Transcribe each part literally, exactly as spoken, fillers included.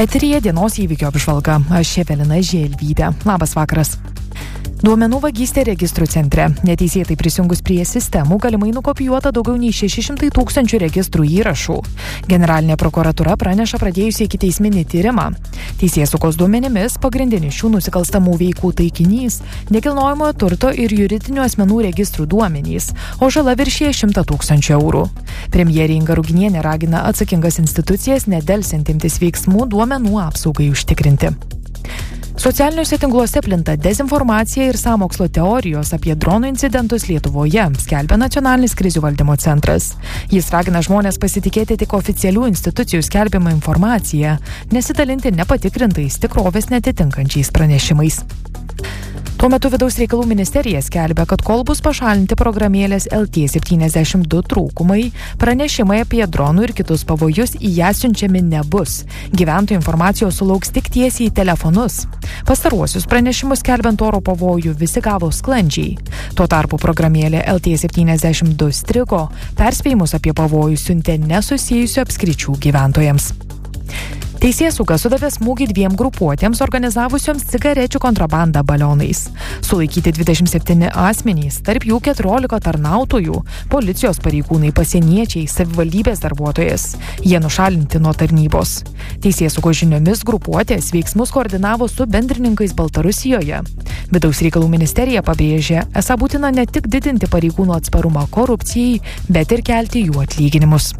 Eteryje dienos įvykio apžvalga. Aš Evelina Želvytė. Labas vakaras. Duomenų vagystė registrų centre. Neteisėtai prisijungus prie sistemų galimai nukopijuota daugiau nei šeši šimtai tūkstančių registrų įrašų. Generalinė prokuratūra praneša pradėjusi ikiteisminį tyrimą. Teisėsaugos duomenimis pagrindinis šių nusikalstamų veikų taikinys – nekilnojamojo turto ir juridinių asmenų registrų duomenys, o žala viršija šimtą tūkstančių eurų. Premjerė Inga Ruginienė ragina atsakingas institucijas nedelsiant imtis veiksmų duomenų apsaugai užtikrinti. Socialiniuose tinkluose plinta dezinformacija ir sąmokslo teorijos apie dronų incidentus Lietuvoje, skelbia Nacionalinis krizių valdymo centras. Jis ragina žmonės pasitikėti tik oficialių institucijų skelbiamą informaciją, nesidalinti nepatikrintais tikrovės netitinkančiais pranešimais. Tuo metu Vidaus reikalų ministerija skelbia, kad kol bus pašalinti programėlės L T septyniasdešimt du trūkumai, pranešimai apie dronų ir kitus pavojus į ją siunčiami nebus. Gyventojų informacijos sulauks tik tiesiai į telefonus. Pastaruosius pranešimus skelbiant oro pavojų visi gavo sklandžiai. Tuo tarpu programėlė L T septyniasdešimt du strigo, perspėjimus apie pavojų siuntė nesusijusių apskričių gyventojams. Teisėsauga sudavė smūgį dviem grupuotėms organizavusioms cigarečių kontrabandą balionais. Sulaikyti dvidešimt septyni asmenys, tarp jų keturiolika tarnautojų, policijos pareigūnai, pasieniečiai, savivaldybės darbuotojas. Jie nušalinti nuo tarnybos. Teisėsaugos žiniomis grupuotės veiksmus koordinavo su bendrininkais Baltarusijoje. Vidaus reikalų ministerija pabrėžė, esą būtina ne tik didinti pareigūnų atsparumą korupcijai, bet ir kelti jų atlyginimus.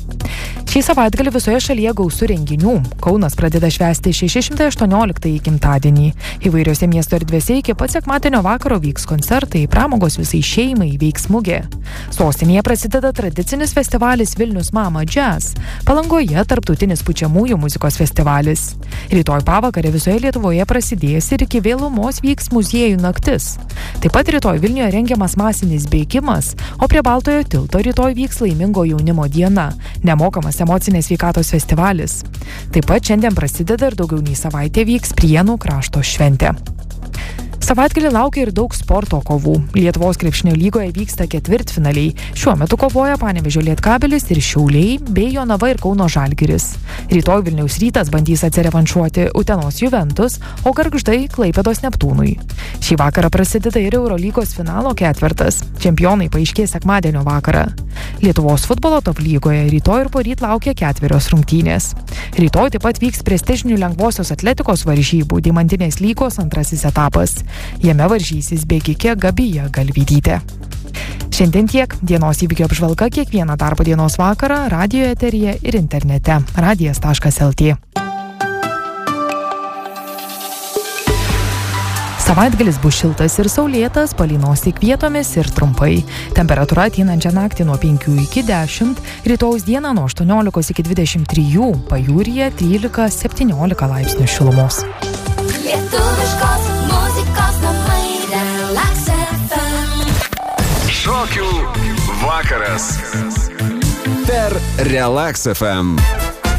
Šį savaitgalį visoje šalyje gausu renginių. Kaunas pradeda švęsti šeši šimtai aštuonioliktąjį gimtadienį. Įvairiose miesto erdvėse iki pat sekmadienio vakaro vyks koncertai, pramogos visai šeimai, veiks mugė. Sostinėje prasideda tradicinis festivalis Vilnius Mama Jazz. Palangoje tarptautinis pučiamųjų muzikos festivalis. Rytoj pavakarę visoje Lietuvoje prasidės ir iki vėlumos vyks muziejų naktis. Taip pat rytoj Vilniuje rengiamas masinis bėgimas, o prie Baltojo tilto rytoj vyks laimingo jaunimo diena. Nemokamas emocinės sveikatos festivalis. Taip pat šiandien prasideda ir daugiau nei savaitę vyks Prienų krašto šventė. Savaitgalį laukia ir daug sporto kovų. Lietuvos krepšinio lygoje vyksta ketvirtfinaliai. Šiuo metu kovoja Panevėžio Lietkabelis ir Šiauliai, bei Jonava ir Kauno Žalgiris. Rytoj Vilniaus Rytas bandys atsirevanšuoti Utenos Juventus, o Gargždai Klaipėdos Neptūnui. Šį vakarą prasideda ir Eurolygos finalo ketvertas. Čempionai paaiškės sekmadienio vakarą. Lietuvos futbolo top lygoje rytoj ir poryt laukia ketverios rungtynės. Rytoj taip pat vyks prestižinių lengvosios atletikos varžybų Deimantinės lygos antrasis etapas. Jame varžysis bėgikė Gabija Galvydytė. Šiandien tiek. Dienos įvykio apžvalga kiekvieną darbo dienos vakarą radijo eteryje ir internete. radijas taškas el tė. Savaitgalis bus šiltas ir saulėtas, palynos tik vietomis ir trumpai. Temperatūra ateinančią naktį nuo penkių iki dešimt, rytojaus dieną nuo aštuoniolikos iki dvidešimt trijų, pajūryje trylika septyniolika laipsnių šilumos. Lietuviškos muzikos namai Relax F M. Šokių vakaras per Relax F M.